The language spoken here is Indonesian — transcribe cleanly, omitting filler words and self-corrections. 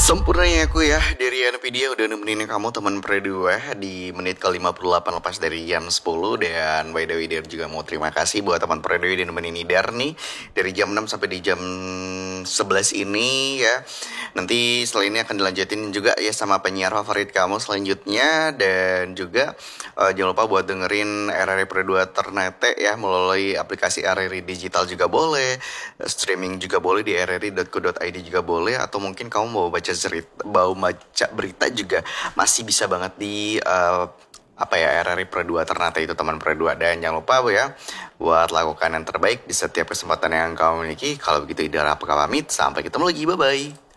Sempurnanya aku ya dari Nvidia udah nemenin kamu teman berdua di menit ke-58 lepas dari jam 10. Dan by the way Idar juga mau terima kasih buat teman berdua udah nemenin Idar nih dari jam 6 sampai di jam 11 ini ya. Nanti setelah ini akan dilanjutin juga ya sama penyiar favorit kamu selanjutnya. Dan juga jangan lupa buat dengerin RRI Pro 2 Ternate ya melalui aplikasi RRI Digital juga boleh, streaming juga boleh di rri.co.id juga boleh, atau mungkin kamu mau baca berita juga masih bisa banget di RRI Pro 2 Ternate itu teman Pro 2. Dan jangan lupa ya buat lakukan yang terbaik di setiap kesempatan yang kamu miliki. Kalau begitu Idara apa pamit, sampai ketemu lagi, bye bye.